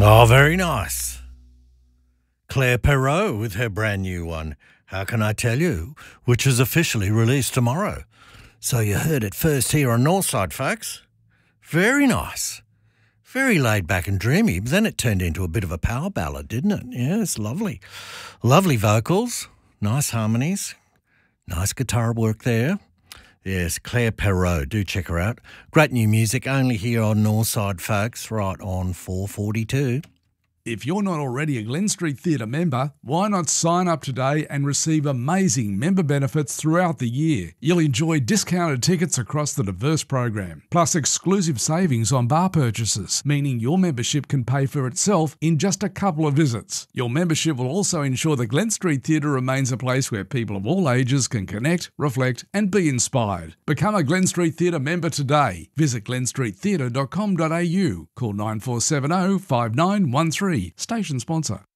Oh, very nice. Claire Perrault with her brand new one, How Can I Tell You, which is officially released tomorrow. So you heard it first here on Northside, folks. Very nice. Very laid back and dreamy, but then it turned into a bit of a power ballad, didn't it? Yeah, it's lovely. Lovely vocals, nice harmonies, nice guitar work there. Yes, Claire Perrault, do check her out. Great new music, only here on Northside, folks, right on 442. If you're not already a Glen Street Theatre member, why not sign up today and receive amazing member benefits throughout the year? You'll enjoy discounted tickets across the diverse program, plus exclusive savings on bar purchases, meaning your membership can pay for itself in just a couple of visits. Your membership will also ensure the Glen Street Theatre remains a place where people of all ages can connect, reflect and be inspired. Become a Glen Street Theatre member today. Visit glenstreettheatre.com.au. Call 9470 5913. Station sponsor.